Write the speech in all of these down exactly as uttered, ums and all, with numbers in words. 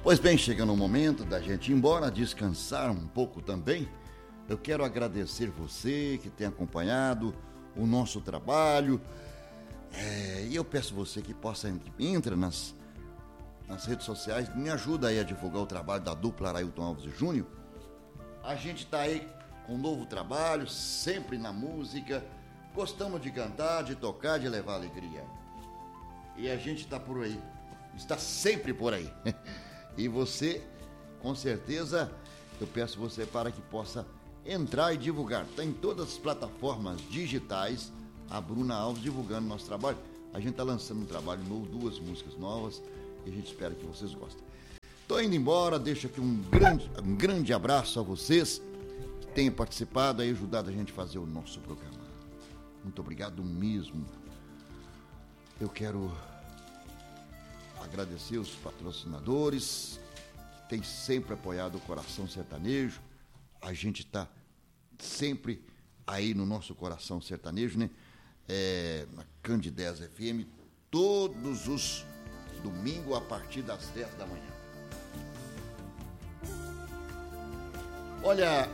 Pois bem, chegando o momento da gente ir embora, descansar um pouco também. Eu quero agradecer você que tem acompanhado o nosso trabalho. É, e eu peço você que possa entrar nas, nas redes sociais, me ajuda aí a divulgar o trabalho da dupla Arailton Alves e Júnior. A gente está aí com um novo trabalho, sempre na música. Gostamos de cantar, de tocar, de levar alegria. E a gente está por aí, está sempre por aí. E você, com certeza, eu peço você para que possa entrar e divulgar. Está em todas as plataformas digitais, a Bruna Alves divulgando nosso trabalho. A gente está lançando um trabalho novo, duas músicas novas, e a gente espera que vocês gostem. Estou indo embora, deixo aqui um grande, um grande abraço a vocês que tenham participado e ajudado a gente a fazer o nosso programa. Muito obrigado mesmo. Eu quero agradecer os patrocinadores que têm sempre apoiado o Coração Sertanejo. A gente está sempre aí no nosso Coração Sertanejo, né? É, na Candidez F M, todos os domingos a partir das dez da manhã. Olha,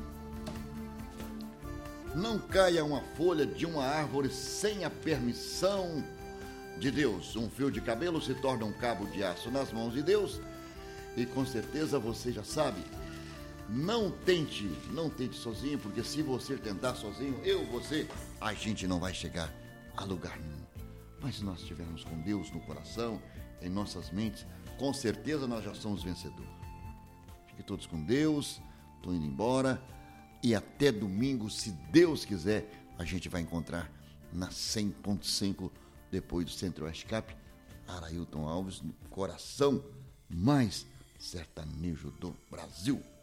não caia uma folha de uma árvore sem a permissão de Deus. Um fio de cabelo se torna um cabo de aço nas mãos de Deus. E com certeza você já sabe, não tente, não tente sozinho, porque se você tentar sozinho, eu, você, a gente não vai chegar a lugar nenhum. Mas se nós estivermos com Deus no coração, em nossas mentes, com certeza nós já somos vencedores. Fiquem todos com Deus, estou indo embora, e até domingo, se Deus quiser, a gente vai encontrar na cem ponto cinco, depois do Centro-Oeste Cap, Arailton Alves, no coração mais sertanejo do Brasil.